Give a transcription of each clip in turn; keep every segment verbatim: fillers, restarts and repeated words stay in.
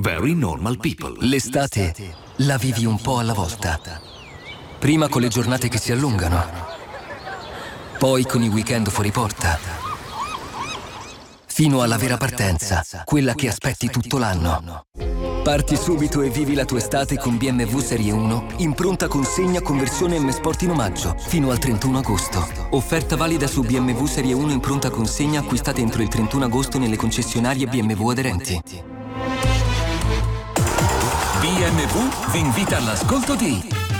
Very Normal People. L'estate la vivi un po' alla volta. Prima con le giornate che si allungano, poi con i weekend fuori porta, fino alla vera partenza, quella che aspetti tutto l'anno. Parti subito e vivi la tua estate con B M W Serie uno in pronta consegna con versione M Sport in omaggio fino al trentuno agosto. Offerta valida su B M W Serie uno in pronta consegna acquistate entro il trentuno agosto nelle concessionarie B M W aderenti. B M W vi invita all'ascolto di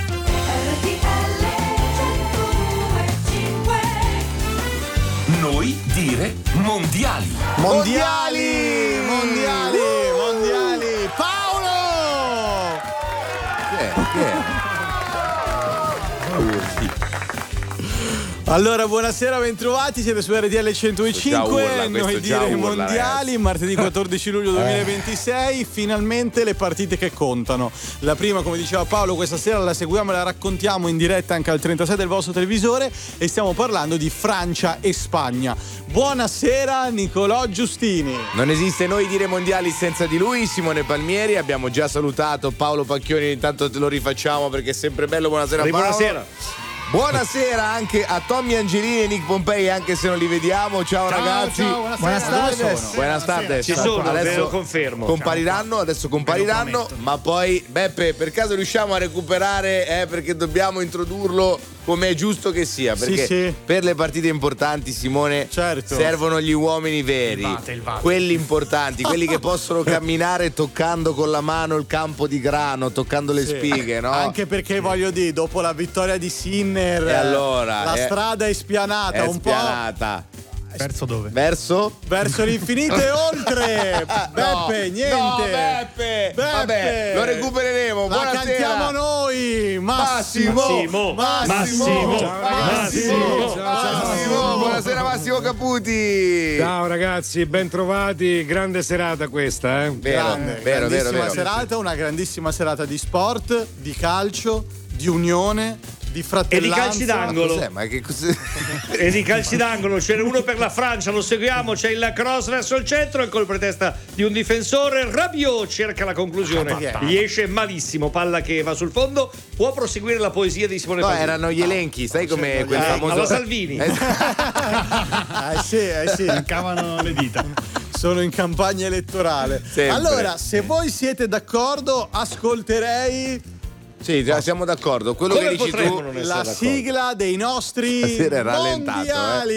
Noi dire mondiali. Mondiali, mondiali, mondiali. Paolo! Che è? Che è? Allora, buonasera, bentrovati, siete su R T L centodue e cinque, noi dire i mondiali, martedì quattordici luglio duemilaventisei, finalmente le partite che contano. La prima, come diceva Paolo, questa sera la seguiamo e la raccontiamo in diretta anche al trentasei del vostro televisore e stiamo parlando di Francia e Spagna. Buonasera Nicolò Giustini. Non esiste Noi dire mondiali senza di lui, Simone Palmieri, abbiamo già salutato Paolo Pacchioni, intanto te lo rifacciamo perché è sempre bello. Buonasera Paolo. Buonasera. Buonasera anche a Tommy Angelini e Nick Pompei, anche se non li vediamo. Ciao, ciao ragazzi. Ciao, buonasera. Buenas tardes. Ci sono, adesso lo confermo. Compariranno, adesso compariranno, ma poi Beppe, per caso riusciamo a recuperare, eh, perché dobbiamo introdurlo come è giusto che sia, perché sì, sì. per le partite importanti, Simone, certo, servono gli uomini veri, il vate, il vate. quelli importanti, quelli che possono camminare toccando con la mano il campo di grano, toccando le sì. spighe, no? Anche perché voglio dire, dopo la vittoria di Sinner, e allora, la è, strada è spianata, è un spianata. po'. Verso dove? Verso? Verso l'infinito e oltre. Beppe, no, niente. No, Beppe. Beppe. Vabbè, lo recupereremo. La Buonasera. cantiamo noi. Massimo. Massimo. Massimo. Massimo. Ciao, Massimo. Massimo. Massimo. Buonasera Massimo Caputi. Ciao ragazzi, ben trovati. Grande serata questa, eh? Vero, Grande, vero, vero, grandissima vero. serata, una grandissima serata di sport, di calcio, di unione, di fratellanza. E di calci d'angolo. Cos'è? Ma che cos'è? E di calci d'angolo, c'è uno per la Francia, lo seguiamo, c'è il cross verso il centro e col pretesta di un difensore, Rabiot cerca la conclusione, Ah, gli esce malissimo, palla che va sul fondo, può proseguire la poesia di Simone No, Palmieri. erano gli elenchi, sai come Eh, quel famoso alla Salvini. Eh sì, eh sì. Cavano le dita. Sono in campagna elettorale. Sempre. Allora, se voi siete d'accordo, ascolterei Sì, già siamo d'accordo. Quello Come che dici potremmo tu, non essere la d'accordo? sigla dei nostri Stasera è rallentato, eh. mondiali.